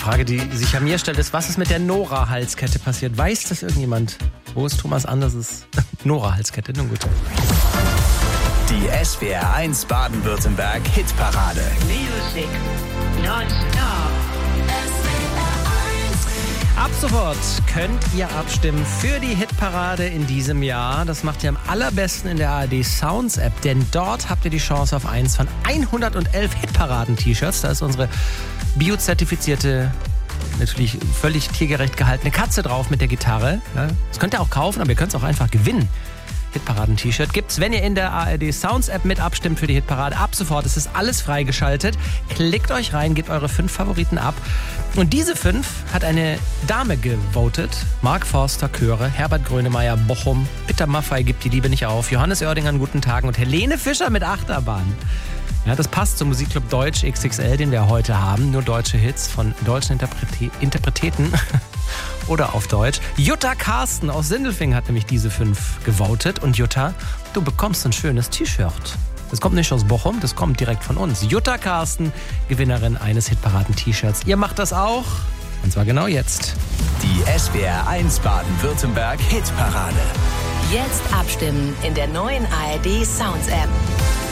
Frage, die sich ja mir stellt, ist, was ist mit der Nora-Halskette passiert? Weiß das irgendjemand? Wo ist Thomas Anderses Nora-Halskette? Nun gut. Die SWR 1 Baden-Württemberg Hitparade. Music non-stop. Ab sofort könnt ihr abstimmen für die Hitparade in diesem Jahr. Das macht ihr am allerbesten in der ARD Sounds App, denn dort habt ihr die Chance auf eins von 111 Hitparaden-T-Shirts. Da ist unsere biozertifizierte, natürlich völlig tiergerecht gehaltene Katze drauf mit der Gitarre. Das könnt ihr auch kaufen, aber ihr könnt es auch einfach gewinnen. Hitparaden-T-Shirt gibt's, wenn ihr in der ARD Sounds App mit abstimmt für die Hitparade. Ab sofort, es ist alles freigeschaltet. Klickt euch rein, gebt eure 5 Favoriten ab. Und diese 5 hat eine Dame gewotet. Mark Forster, Chöre, Herbert Grönemeyer, Bochum, Peter Maffay gibt die Liebe nicht auf, Johannes Oerding an guten Tagen und Helene Fischer mit Achterbahn. Ja, das passt zum Musikclub Deutsch XXL, den wir heute haben. Nur deutsche Hits von deutschen Interpreten. Oder auf Deutsch. Jutta Karsten aus Sindelfingen hat nämlich diese 5 gewotet. Und Jutta, du bekommst ein schönes T-Shirt. Das kommt nicht aus Bochum, das kommt direkt von uns. Jutta Karsten, Gewinnerin eines Hitparaden-T-Shirts. Ihr macht das auch. Und zwar genau jetzt. Die SWR 1 Baden-Württemberg Hitparade. Jetzt abstimmen in der neuen ARD Sounds App.